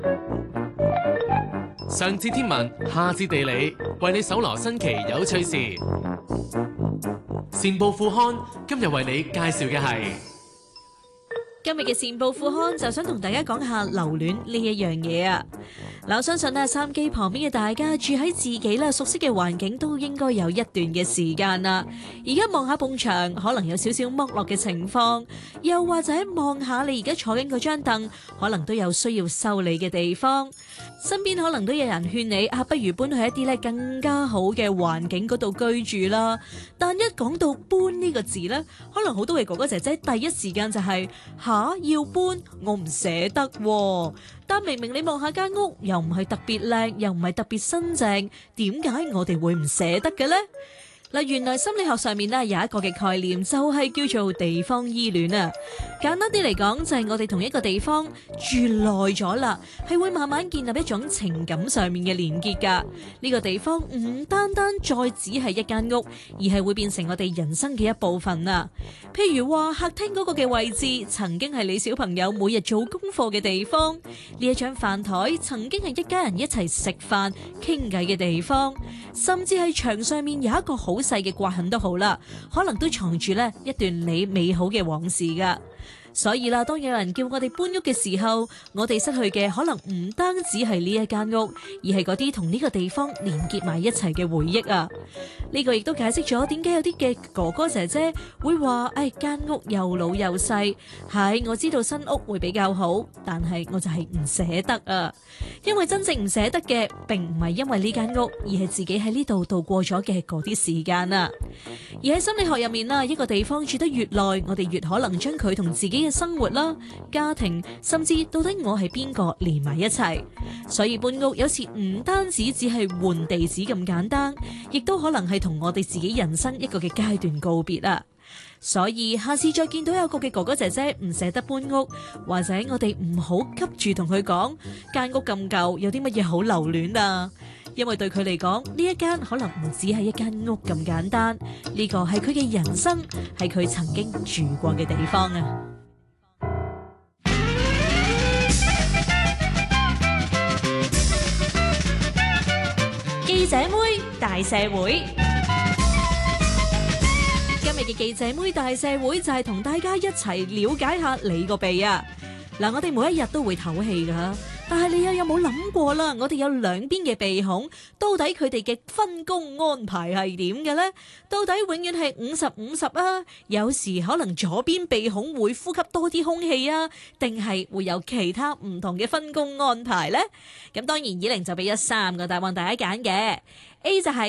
上至天文，下至地理，為你搜羅新奇有趣事。善報副刊今日為你介紹嘅係今日嘅善報副刊就想同大家講下留戀呢一樣嘢啊！嗱，我相信咧，收音機旁邊嘅大家住喺自己咧熟悉嘅環境，都應該有一段嘅時間啦。而家望下埲牆，可能有少少剝落嘅情況，又或者望下你而家坐緊嗰張凳，可能都有需要修理嘅地方。身邊可能都有人勸你不如搬去一啲咧更加好嘅環境嗰度居住啦。但一講到搬呢個字咧，可能好多嘅哥哥姐姐第一時間就係要搬，我唔捨得喎。但明明你望下間屋，又唔係特別靚，又唔係特別新淨，點解我哋會唔捨得嘅呢？嗱，原來心理學上面咧有一個嘅概念，就係叫做地方依戀啊。簡單啲嚟講，就係我哋同一個地方住耐咗啦，係會慢慢建立一種情感上面嘅連結噶。呢個地方唔單單再只係一間屋，而係會變成我哋人生嘅一部分啊。譬如話客廳嗰個嘅位置，曾經係你小朋友每日做功課嘅地方；呢一張飯台曾經係一家人一齊食飯傾偈嘅地方，甚至係牆上面有一個好細嘅刮痕都好啦，可能都藏住呢一段你美好嘅往事噶。所以啦，當有人叫我哋搬屋嘅時候，我哋失去嘅可能唔單止係呢一間屋，而係嗰啲同呢個地方連結埋一齊嘅回憶啊！呢個亦都解釋咗點解有啲嘅哥哥姐姐會話，間屋又老又細，係我知道新屋會比較好，但係我就係唔捨得啊！因為真正唔捨得嘅，並唔係因為呢間屋，而係自己喺呢度度過咗嘅嗰啲時間啊！而喺心理學入面啦，一個地方住得越耐，我哋越可能將佢同自己嘅生活啦、家庭，甚至到底我係邊個連埋一齊。所以搬屋有時唔單止只係換地址咁簡單，亦都可能係同我哋自己人生一個嘅階段告別啊。所以下次再見到有個嘅哥哥姐姐唔捨得搬屋，或者我哋唔好急住同佢講間屋咁舊，有啲乜嘢好留戀啊？因為對佢嚟講，呢一間可能唔只係一間屋咁簡單，呢個係佢嘅人生，係佢曾經住過嘅地方啊！記者妹大社會，今日嘅記者妹大社會就係同大家一齊了解下你個鼻啊！嗱，我哋每一日都會唞氣噶，但係你又有冇諗過啦？我哋有兩邊嘅鼻孔，到底佢哋嘅分工安排係點嘅呢？到底永遠係50-50啊？有時可能左邊鼻孔會呼吸多啲空氣啊？定係會有其他唔同嘅分工安排呢？咁當然，以玲就俾咗3個答案大家揀嘅。A 就係